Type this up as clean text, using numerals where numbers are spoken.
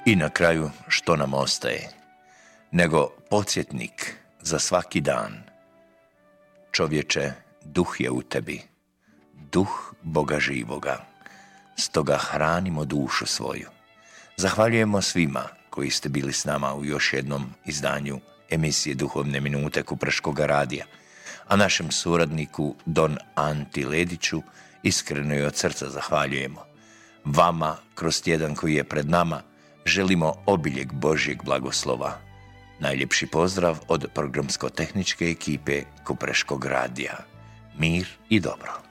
I na kraju, što nam ostaje, nego podsjetnik za svaki dan. Čovječe, duh je u tebi, duh Boga živoga, stoga hranimo dušu svoju. Zahvaljujemo svima koji ste bili s nama u još jednom izdanju emisije Duhovne minute Kupreškoga radija, a našem suradniku Don Anti Lediću iskreno i od srca zahvaljujemo. Vama, kroz tjedan koji je pred nama, želimo obiljeg Božjeg blagoslova. Najljepši pozdrav od programsko-tehničke ekipe Kupreškog radija. Mir i dobro.